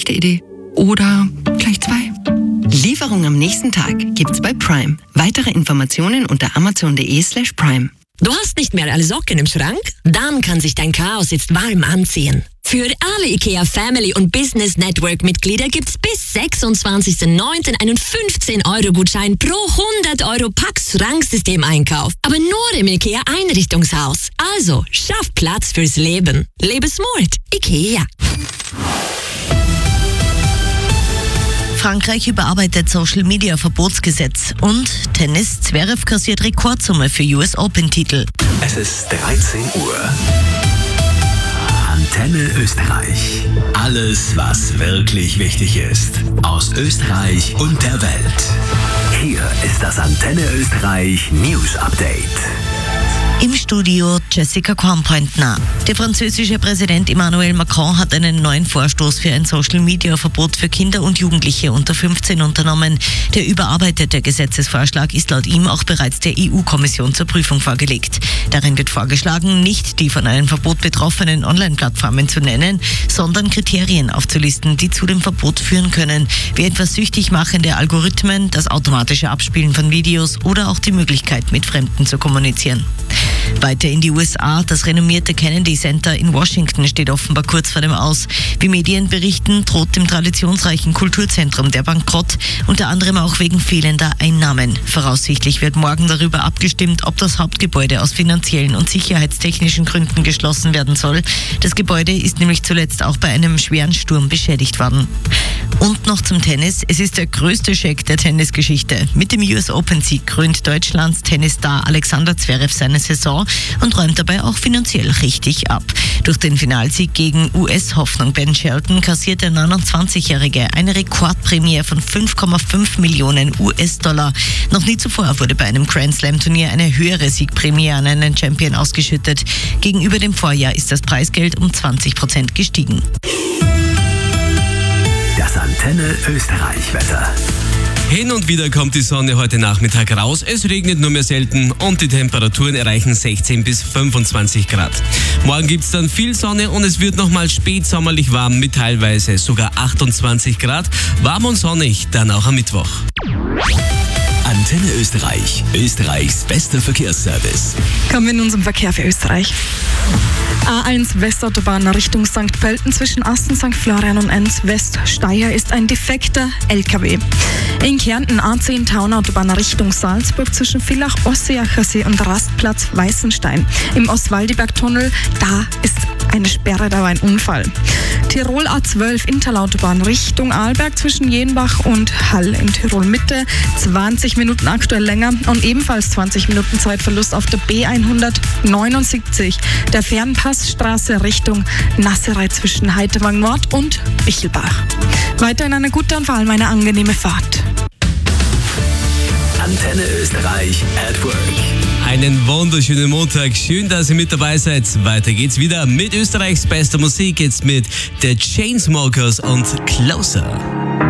schlechte Idee. Oder gleich 2. Lieferung am nächsten Tag gibt's bei Prime. Weitere Informationen unter amazon.de/prime. Du hast nicht mehr alle Socken im Schrank? Dann kann sich dein Chaos jetzt warm anziehen. Für alle IKEA Family und Business Network Mitglieder gibt's bis 26.09. einen 15-Euro-Gutschein pro 100 Euro Pax Schranksystem-Einkauf. Aber nur im IKEA Einrichtungshaus. Also, schaff Platz fürs Leben. Lebe smart. IKEA. Frankreich überarbeitet Social-Media-Verbotsgesetz und Tennis. Zverev kassiert Rekordsumme für US Open-Titel. Es ist 13 Uhr. Antenne Österreich. Alles, was wirklich wichtig ist. Aus Österreich und der Welt. Hier ist das Antenne Österreich News Update. Im Studio Jessica Kornpointner. Der französische Präsident Emmanuel Macron hat einen neuen Vorstoß für ein Social-Media-Verbot für Kinder und Jugendliche unter 15 unternommen. Der überarbeitete Gesetzesvorschlag ist laut ihm auch bereits der EU-Kommission zur Prüfung vorgelegt. Darin wird vorgeschlagen, nicht die von einem Verbot betroffenen Online-Plattformen zu nennen, sondern Kriterien aufzulisten, die zu dem Verbot führen können, wie etwa süchtig machende Algorithmen, das automatische Abspielen von Videos oder auch die Möglichkeit, mit Fremden zu kommunizieren. Weiter in die USA. Das renommierte Kennedy Center in Washington steht offenbar kurz vor dem Aus. Wie Medien berichten, droht dem traditionsreichen Kulturzentrum der Bankrott, unter anderem auch wegen fehlender Einnahmen. Voraussichtlich wird morgen darüber abgestimmt, ob das Hauptgebäude aus finanziellen und sicherheitstechnischen Gründen geschlossen werden soll. Das Gebäude ist nämlich zuletzt auch bei einem schweren Sturm beschädigt worden. Und noch zum Tennis. Es ist der größte Scheck der Tennisgeschichte. Mit dem US Open-Sieg krönt Deutschlands Tennisstar Alexander Zverev seine Saison und räumt dabei auch finanziell richtig ab. Durch den Finalsieg gegen US-Hoffnung Ben Shelton kassiert der 29-Jährige eine Rekordprämie von 5,5 Millionen US-Dollar. Noch nie zuvor wurde bei einem Grand-Slam-Turnier eine höhere Siegprämie an einen Champion ausgeschüttet. Gegenüber dem Vorjahr ist das Preisgeld um 20% gestiegen. Das Antenne Österreich Wetter. Hin und wieder kommt die Sonne heute Nachmittag raus, es regnet nur mehr selten und die Temperaturen erreichen 16 bis 25 Grad. Morgen gibt es dann viel Sonne und es wird nochmal spätsommerlich warm mit teilweise sogar 28 Grad. Warm und sonnig, dann auch am Mittwoch. Antenne Österreich, Österreichs bester Verkehrsservice. Kommen wir nun zum Verkehr für Österreich. A1 Westautobahn Richtung St. Pölten zwischen Asten, St. Florian und Enns Weststeyr ist ein defekter LKW. In Kärnten A10 Taunautobahn Richtung Salzburg zwischen Villach, Ossiachersee und Rastplatz Weißenstein. Im Ostwaldiberg-Tunnel, da ist eine Sperre, da war ein Unfall. Tirol A12 Interlautobahn Richtung Arlberg zwischen Jenbach und Hall in Tirol Mitte. 20 Minuten aktuell länger und ebenfalls 20 Minuten Zeitverlust auf der B179, der Fernpassstraße Richtung Nasserei zwischen Heiterwang Nord und Bichelbach. Weiterhin eine gute und vor allem eine angenehme Fahrt. Antenne Österreich at Work. Einen wunderschönen Montag. Schön, dass ihr mit dabei seid. Weiter geht's wieder mit Österreichs bester Musik. Jetzt mit The Chainsmokers und Closer.